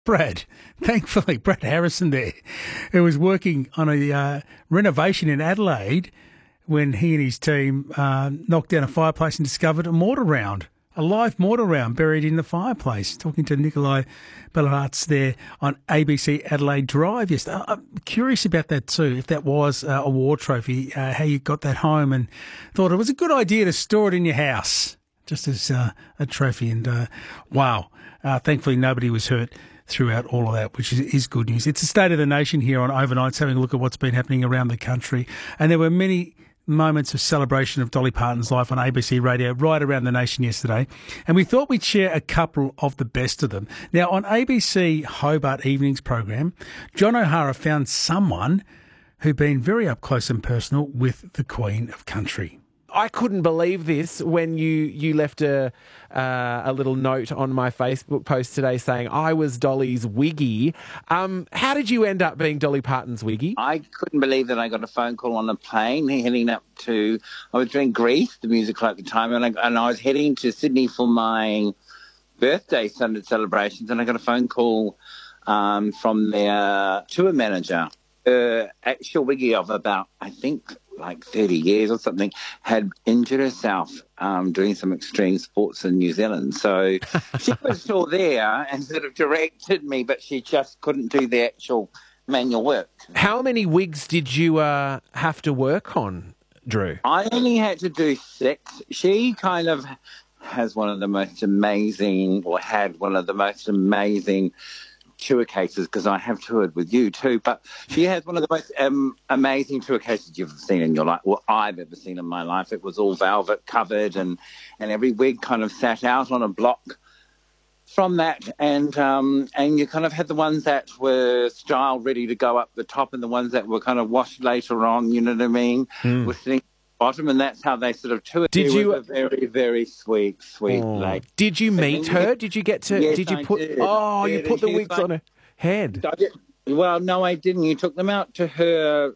Brad, thankfully, Brad Harrison there, who was working on a renovation in Adelaide when he and his team knocked down a fireplace and discovered a mortar round, a live mortar round buried in the fireplace. Talking to Nikolai Bellarats there on ABC Adelaide Drive yesterday. I'm curious about that too, if that was a war trophy, how you got that home and thought it was a good idea to store it in your house just as a trophy. And wow, thankfully nobody was hurt throughout all of that, which is good news. It's the State of the Nation here on Overnights, having a look at what's been happening around the country. And there were many moments of celebration of Dolly Parton's life on ABC Radio right around the nation yesterday. And we thought we'd share a couple of the best of them. Now, on ABC Hobart Evenings program, John O'Hara found someone who'd been very up close and personal with the Queen of Country. I couldn't believe this when you left a little note on my Facebook post today saying I was Dolly's wiggy. How did you end up being Dolly Parton's wiggy? I couldn't believe that I got a phone call on a plane heading up to, I was doing Grease, the musical at the time, and I was heading to Sydney for my birthday Sunday celebrations, and I got a phone call from their tour manager. Actual wiggy of about, I think, like 30 years or something, had injured herself doing some extreme sports in New Zealand. So she was still there and sort of directed me, but she just couldn't do the actual manual work. How many wigs did you have to work on, Drew? I only had to do 6. She kind of has one of the most amazing, or had one of the most amazing tour cases, because I have toured with you too, but she has one of the most amazing tour cases you've seen in your life, or I've ever seen in my life. It was all velvet covered, and every wig kind of sat out on a block from that, and you kind of had the ones that were styled ready to go up the top, and the ones that were kind of washed later on, you know what I mean, were sitting bottom, and that's how they sort of toured. Did you? Was a very, very sweet lady. Did you meet her? Did you get to? Yes, did you I put? did. Oh, Yeah, you put the wigs on her head. Well, no, I didn't. You took them out to her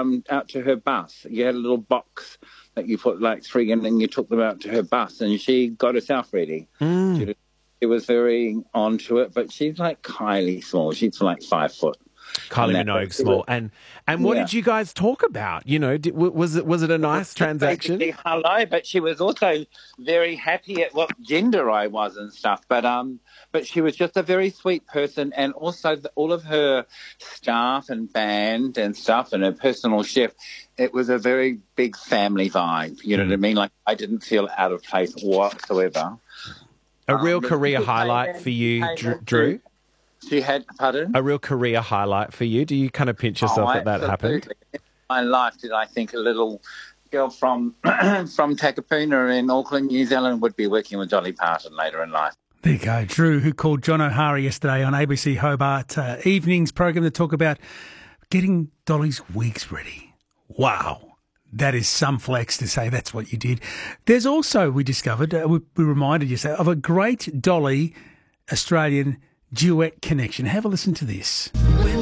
bus. You had a little box that you put like 3 in, and you took them out to her bus, and she got herself ready. She was very onto it, but she's like Kylie small. She's like 5 foot. Kylie Minogue small. And what did you guys talk about? You know, was it a nice transaction? Basically, hello, but she was also very happy at what gender I was and stuff. But she was just a very sweet person, and also all of her staff and band and stuff, and her personal chef. It was a very big family vibe. You know what I mean? Like, I didn't feel out of place whatsoever. A real career highlight for you, Drew? She had, pardon? A real career highlight for you? Do you kind of pinch yourself that happened? In my life, did I think a little girl from Takapuna in Auckland, New Zealand, would be working with Dolly Parton later in life. There you go. Drew, who called John O'Hara yesterday on ABC Hobart Evenings program to talk about getting Dolly's wigs ready. Wow. That is some flex to say that's what you did. There's also, we discovered, we reminded you of a great Dolly Australian duet connection. Have a listen to this.